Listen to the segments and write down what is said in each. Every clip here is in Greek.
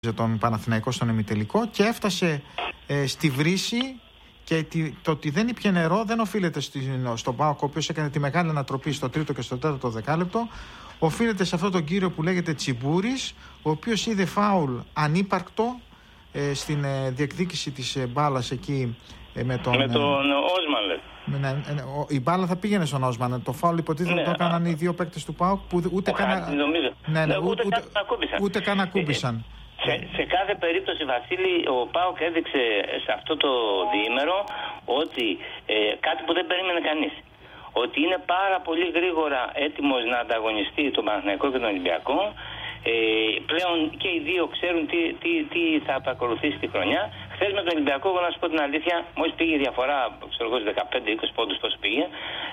τον Παναθηναϊκό στον ημιτελικό και έφτασε στη βρύση. Και το ότι δεν ήπιε νερό δεν οφείλεται στον ΠΑΟΚ, ο οποίος έκανε τη μεγάλη ανατροπή στο τρίτο και στο τέταρτο δεκάλεπτο. Οφείλεται σε αυτόν τον κύριο που λέγεται Τσιμπούρης, ο οποίος είδε φάουλ ανύπαρκτο στην διεκδίκηση της μπάλας εκεί με τον Όσμαν. Η μπάλα θα πήγαινε στον Όσμαν. Το φάουλ υποτίθεται το έκαναν οι δύο παίκτες του ΠΑΟΚ που ούτε καν ακούμπησαν. Σε κάθε περίπτωση, Βασίλη, ο ΠΑΟΚ έδειξε σε αυτό το διήμερο ότι κάτι που δεν περίμενε κανείς. Ότι είναι πάρα πολύ γρήγορα έτοιμος να ανταγωνιστεί τον Παναθηναϊκό και τον Ολυμπιακό. Πλέον και οι δύο ξέρουν τι θα ακολουθήσει τη χρονιά. Χθες με τον Ολυμπιακό, εγώ να σου πω την αλήθεια, μόλις πήγε η διαφορά, ξέρω εγώ, 15-20 πόντους, πώς πήγε,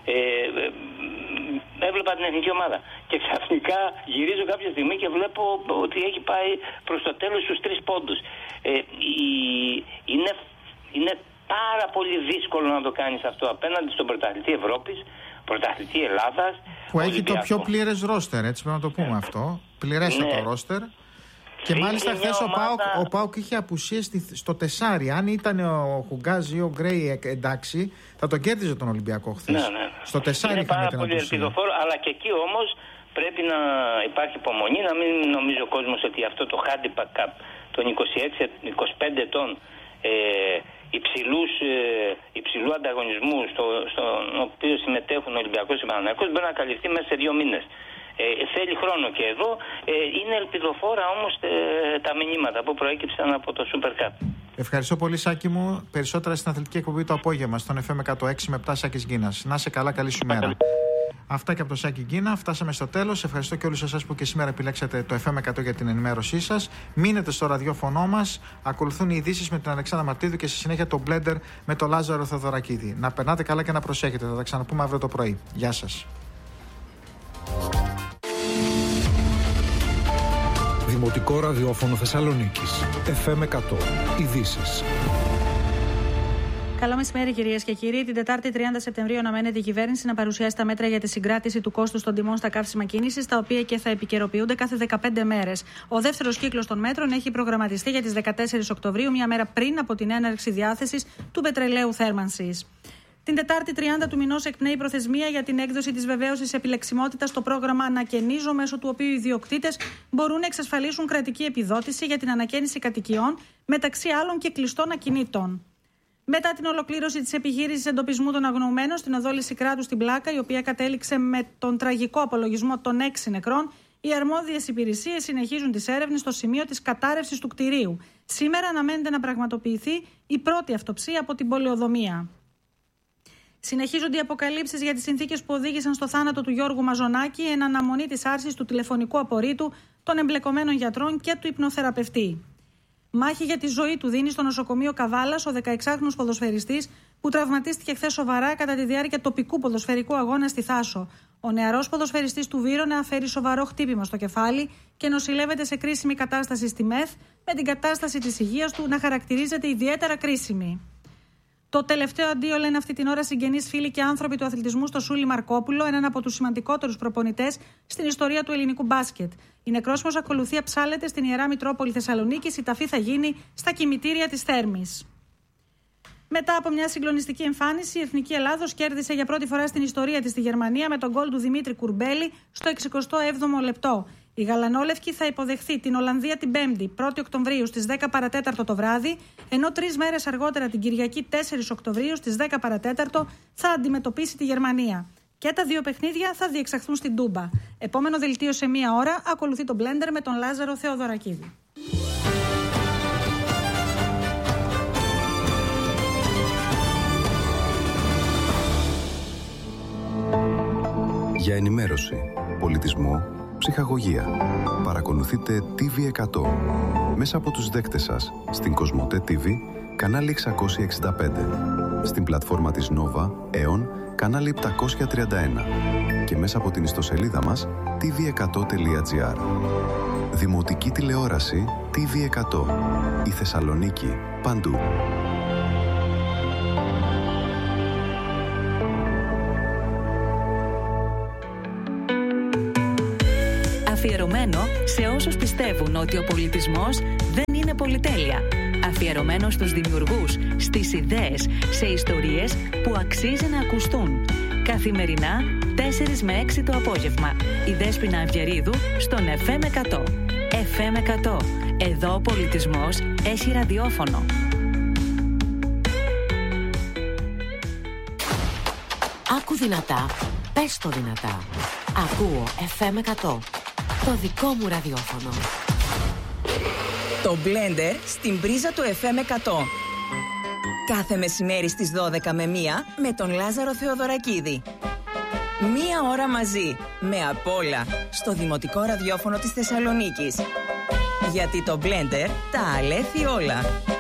έβλεπα την εθνική ομάδα. Και ξαφνικά γυρίζω κάποια στιγμή και βλέπω ότι έχει πάει προς το τέλος στους 3 πόντους. Είναι πάρα πολύ δύσκολο να το κάνεις αυτό απέναντι στον πρωταθλητή Ευρώπης, πρωταθλητή Ελλάδας. Που έχει το πιο πλήρες ρόστερ, έτσι πρέπει να το πούμε αυτό. Πληρέστατο ρόστερ. Και μάλιστα χθες ο ΠΑΟΚ είχε απουσίες στο 4. Αν ήταν ο Χουγκάζ ή ο Γκρέι εντάξει, θα τον κέρδιζε τον Ολυμπιακό χθες. Ναι. Στο 4 είναι πάρα πολύ ελπιδοφόρο, αλλά και εκεί όμως πρέπει να υπάρχει υπομονή, να μην νομίζει ο κόσμος ότι αυτό το handicap των 26-25 ετών υψηλού ανταγωνισμού στον οποίο συμμετέχουν ο Ολυμπιακός και ο Παναθηναϊκός μπορεί να καλυφθεί μέσα σε 2 μήνες. Θέλει χρόνο και εδώ. Είναι ελπιδοφόρα όμως τα μηνύματα που προέκυψαν από το Super Cup. Ευχαριστώ πολύ, Σάκη μου. Περισσότερα στην αθλητική εκπομπή το απόγευμα στον FM 106 με 7 Σάκης Γκίνας. Να είσαι καλά, καλή σου μέρα. Αυτά και από το Σάκη Γκίνα. Φτάσαμε στο τέλος. Ευχαριστώ και όλους εσάς που και σήμερα επιλέξατε το FM 100 για την ενημέρωσή σας. Μείνετε στο ραδιόφωνο μας. Ακολουθούν οι ειδήσεις με την Αλεξάνδρα Μαρτίδου και στη συνέχεια το Blender με τον Λάζαρο Θεοδωρακίδη. Να περνάτε καλά και να προσέχετε. Θα τα ξαναπούμε αύριο το πρωί. Γεια σας. Δημοτικό ραδιόφωνο Θεσσαλονίκης. FM 100. Ειδήσεις. Καλό μεσημέρι, κυρίες και κύριοι. Την Τετάρτη 30 Σεπτεμβρίου αναμένεται η κυβέρνηση να παρουσιάσει τα μέτρα για τη συγκράτηση του κόστους των τιμών στα καύσιμα κίνησης, τα οποία και θα επικαιροποιούνται κάθε 15 μέρες. Ο δεύτερος κύκλος των μέτρων έχει προγραμματιστεί για τις 14 Οκτωβρίου, μια μέρα πριν από την έναρξη διάθεσης του πετρελαίου θέρμανσης. Την Τετάρτη 30 του μηνός εκπνέει η προθεσμία για την έκδοση της βεβαίωσης επιλεξιμότητας στο πρόγραμμα Ανακαινίζω, μέσω του οποίου οι ιδιοκτήτες μπορούν να εξασφαλίσουν κρατική επιδότηση για την ανακαίνιση κατοικιών, μεταξύ άλλων και κλειστών ακινήτων. Μετά την ολοκλήρωση της επιχείρησης εντοπισμού των αγνοωμένων στην οδό Λυσικράτου στην Πλάκα, η οποία κατέληξε με τον τραγικό απολογισμό των 6 νεκρών, οι αρμόδιες υπηρεσίες συνεχίζουν τις έρευνες στο σημείο της κατάρρευσης του κτηρίου. Σήμερα αναμένεται να πραγματοποιηθεί η πρώτη αυτοψία από την πολεοδομία. Συνεχίζονται οι αποκαλύψεις για τις συνθήκες που οδήγησαν στο θάνατο του Γιώργου Μαζονάκη, εν αναμονή της άρσης του τηλεφωνικού απορρίτου των εμπλεκομένων γιατρών και του υπνοθεραπευτή. Μάχη για τη ζωή του δίνει στο νοσοκομείο Καβάλας ο 16χρονος ποδοσφαιριστής που τραυματίστηκε χθες σοβαρά κατά τη διάρκεια τοπικού ποδοσφαιρικού αγώνα στη Θάσο. Ο νεαρός ποδοσφαιριστής του Βύρωνα φέρει σοβαρό χτύπημα στο κεφάλι και νοσηλεύεται σε κρίσιμη κατάσταση στη ΜΕΘ, με την κατάσταση της υγείας του να χαρακτηρίζεται ιδιαίτερα κρίσιμη. Το τελευταίο αντίο λένε αυτή την ώρα συγγενείς, φίλοι και άνθρωποι του αθλητισμού στο Σούλη Μαρκόπουλο, έναν από τους σημαντικότερους προπονητές στην ιστορία του ελληνικού μπάσκετ. Η νεκρόσιμος ακολουθία ψάλεται στην Ιερά Μητρόπολη Θεσσαλονίκης. Η ταφή θα γίνει στα κημητήρια της Θέρμης. Μετά από μια συγκλονιστική εμφάνιση, η Εθνική Ελλάδος κέρδισε για πρώτη φορά στην ιστορία της στη Γερμανία με τον γκολ του Δημήτρη Κουρμπέλη στο 67ο λεπτό. Η Γαλανόλευκη θα υποδεχθεί την Ολλανδία την 5η, 1η Οκτωβρίου στις 10 παρατέταρτο το βράδυ, ενώ 3 μέρες αργότερα την Κυριακή 4 Οκτωβρίου στις 10 παρατέταρτο θα αντιμετωπίσει τη Γερμανία. Και τα δύο παιχνίδια θα διεξαχθούν στην Τούμπα. Επόμενο δελτίο σε 1 ώρα, ακολουθεί το Blender με τον Λάζαρο Θεοδωρακίδη. Για ενημέρωση, πολιτισμό, ψυχαγωγία. Παρακολουθείτε TV100 μέσα από τους δέκτες σας στην Κοσμοτέ TV, κανάλι 665, στην πλατφόρμα της Nova, Aeon, κανάλι 731 και μέσα από την ιστοσελίδα μας tv100.gr. Δημοτική τηλεόραση TV100. Η Θεσσαλονίκη παντού. Αφιερωμένο σε όσους πιστεύουν ότι ο πολιτισμός δεν είναι πολυτέλεια. Αφιερωμένο στους δημιουργούς, στις ιδέες, σε ιστορίες που αξίζει να ακουστούν. Καθημερινά, 4 με 6 το απόγευμα. Η Δέσποινα Αυγερίδου στον FM 100. FM 100. Εδώ ο πολιτισμός έχει ραδιόφωνο. Άκου δυνατά, πες το δυνατά. Ακούω FM 100. Το δικό μου ραδιόφωνο. Το Blender στην πρίζα του FM 100. Κάθε μεσημέρι στις 12 με 1 με τον Λάζαρο Θεοδωρακίδη. 1 ώρα μαζί, με απ' όλα, στο Δημοτικό Ραδιόφωνο της Θεσσαλονίκης. Γιατί το Blender τα αλέθει όλα.